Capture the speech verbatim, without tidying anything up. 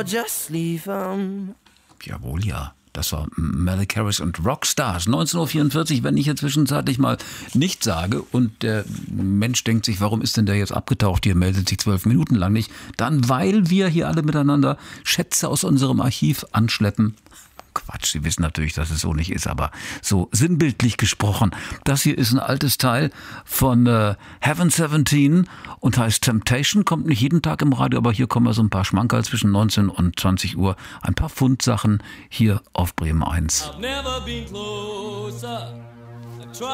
Just leave 'em. Jawohl, ja. Das war Malik Harris und Rockstars. neunzehn Uhr vierundvierzig, wenn ich jetzt zwischenzeitlich mal nichts sage und der Mensch denkt sich, warum ist denn der jetzt abgetaucht hier, meldet sich zwölf Minuten lang nicht, dann weil wir hier alle miteinander Schätze aus unserem Archiv anschleppen. Quatsch, Sie wissen natürlich, dass es so nicht ist, aber so sinnbildlich gesprochen. Das hier ist ein altes Teil von äh, Heaven siebzehn und heißt Temptation, kommt nicht jeden Tag im Radio, aber hier kommen wir so ein paar Schmankerl zwischen neunzehn und zwanzig Uhr. Ein paar Fundsachen hier auf Bremen eins. I've never been closer.